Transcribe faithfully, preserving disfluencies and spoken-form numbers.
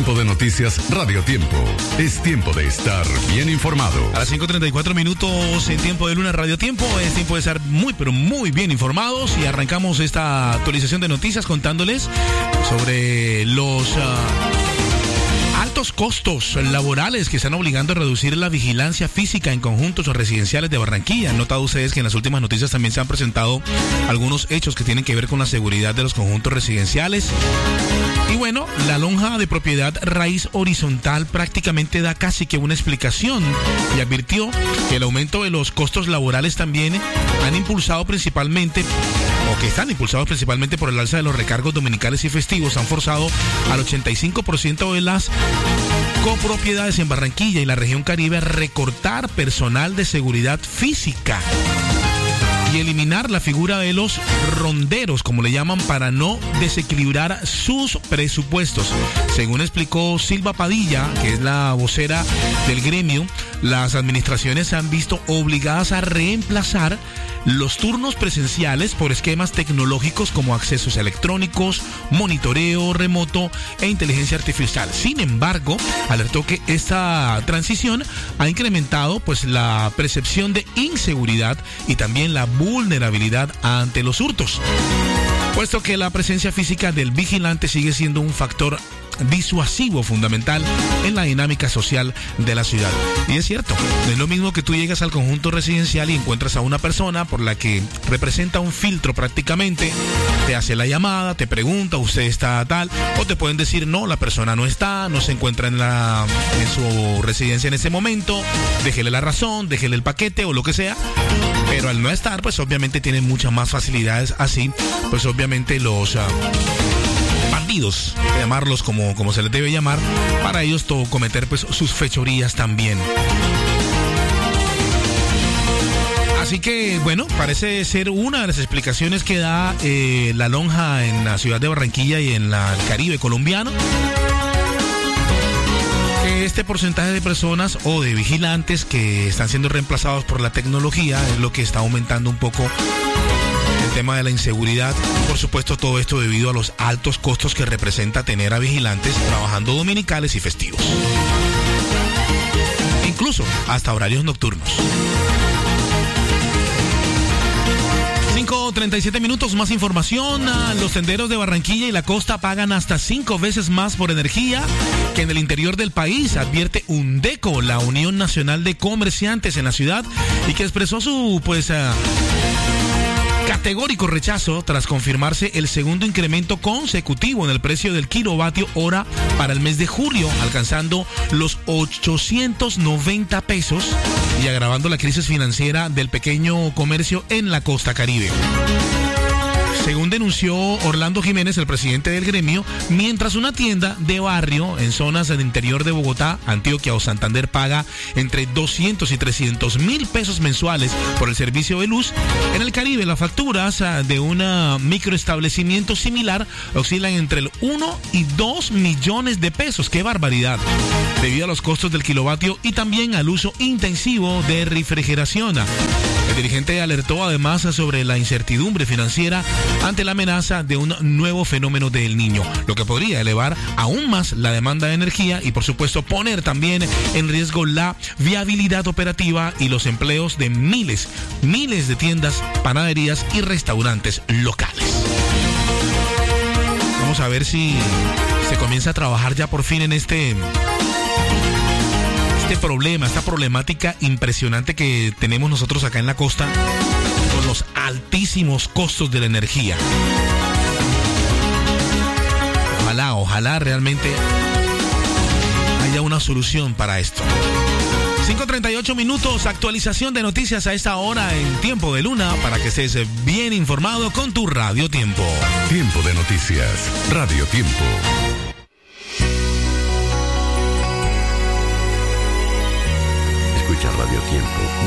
Tiempo de Noticias Radio Tiempo. Es tiempo de estar bien informado. A las cinco treinta y cuatro minutos en Tiempo de Luna Radio Tiempo. Es tiempo de estar muy, pero muy bien informados. Y arrancamos esta actualización de noticias contándoles sobre los... Uh, altos costos laborales que están obligando a reducir la vigilancia física en conjuntos residenciales de Barranquilla. Han notado ustedes que en las últimas noticias también se han presentado algunos hechos que tienen que ver con la seguridad de los conjuntos residenciales. Y bueno, la lonja de propiedad Raíz Horizontal prácticamente da casi que una explicación y advirtió que el aumento de los costos laborales también han impulsado principalmente, o que están impulsados principalmente por el alza de los recargos dominicales y festivos, han forzado al ochenta y cinco por ciento de las copropiedades en Barranquilla y la región Caribe a recortar personal de seguridad física y eliminar la figura de los ronderos, como le llaman, para no desequilibrar sus presupuestos. Según explicó Silva Padilla, que es la vocera del gremio, las administraciones se han visto obligadas a reemplazar los turnos presenciales por esquemas tecnológicos como accesos electrónicos, monitoreo remoto e inteligencia artificial. Sin embargo, alertó que esta transición ha incrementado pues la percepción de inseguridad y también la vulnerabilidad ante los hurtos, puesto que la presencia física del vigilante sigue siendo un factor disuasivo fundamental en la dinámica social de la ciudad. Y es cierto, no es lo mismo que tú llegas al conjunto residencial y encuentras a una persona por la que representa un filtro prácticamente, te hace la llamada, te pregunta, usted está tal, o te pueden decir no, la persona no está, no se encuentra en la en su residencia en ese momento, déjele la razón, déjele el paquete o lo que sea. Pero al no estar, pues obviamente tienen muchas más facilidades, así pues obviamente los uh, bandidos, llamarlos como, como se les debe llamar, para ellos todo, cometer pues sus fechorías también. Así que, bueno, parece ser una de las explicaciones que da eh, la lonja en la ciudad de Barranquilla y en la, el Caribe colombiano. Que este porcentaje de personas o de vigilantes que están siendo reemplazados por la tecnología es lo que está aumentando un poco el tema de la inseguridad. Por supuesto, todo esto debido a los altos costos que representa tener a vigilantes trabajando dominicales y festivos. Incluso hasta horarios nocturnos. cinco treinta y siete minutos, más información. Los tenderos de Barranquilla y la costa pagan hasta cinco veces más por energía que en el interior del país, advierte UNDECO, la Unión Nacional de Comerciantes en la ciudad, y que expresó su pues uh, categórico rechazo tras confirmarse el segundo incremento consecutivo en el precio del kilovatio hora para el mes de julio, alcanzando los ochocientos noventa pesos y agravando la crisis financiera del pequeño comercio en la costa Caribe. Según denunció Orlando Jiménez, el presidente del gremio, mientras una tienda de barrio en zonas del interior de Bogotá, Antioquia o Santander paga entre doscientos y trescientos mil pesos mensuales por el servicio de luz, en el Caribe las facturas de un microestablecimiento similar oscilan entre el uno y dos millones de pesos. ¡Qué barbaridad! Debido a los costos del kilovatio y también al uso intensivo de refrigeración. El dirigente alertó además sobre la incertidumbre financiera ante la amenaza de un nuevo fenómeno del Niño, lo que podría elevar aún más la demanda de energía y por supuesto poner también en riesgo la viabilidad operativa y los empleos de miles, miles de tiendas, panaderías y restaurantes locales. Vamos a ver si se comienza a trabajar ya por fin en este... este problema, esta problemática impresionante que tenemos nosotros acá en la costa con los altísimos costos de la energía. Ojalá, ojalá realmente haya una solución para esto. cinco treinta y ocho minutos, actualización de noticias a esta hora en Tiempo de Luna para que estés bien informado con tu Radio Tiempo. Tiempo de Noticias, Radio Tiempo. Escucha Radio Tiempo